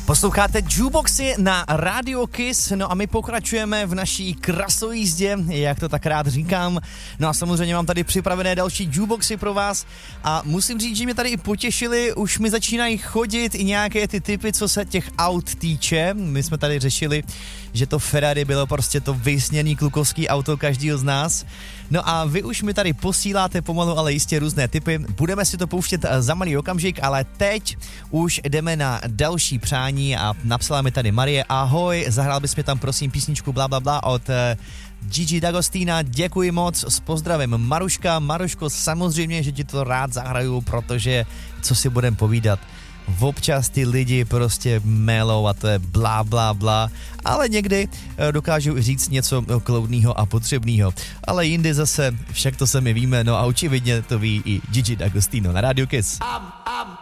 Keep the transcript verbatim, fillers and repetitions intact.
Posloucháte Jukeboxy na Radio Kiss, no a my pokračujeme v naší krasojízdě, jak to tak rád říkám. No a samozřejmě mám tady připravené další Jukeboxy pro vás a musím říct, že mě tady i potěšili, už mi začínají chodit i nějaké ty typy, co se těch aut týče. My jsme tady řešili, že to Ferrari bylo prostě to vysněný klukovský auto každýho z nás. No a vy už mi tady posíláte pomalu, ale jistě různé typy. Budeme si to pouštět za malý okamžik, ale teď už jdeme na další přání a napsala mi tady Marie: ahoj, zahrál bys mi tam prosím písničku bla bla bla od Gigi D'Agostina, děkuji moc, s pozdravem Maruška. Maruško, samozřejmě, že ti to rád zahraju, protože co si budem povídat, občas ty lidi prostě melou a to je blá, blá, blá, ale někdy dokážu říct něco kloudného a potřebného. Ale jindy zase, však to se my víme, no a očividně to ví i Gigi D'Agostino na Radio Kiss.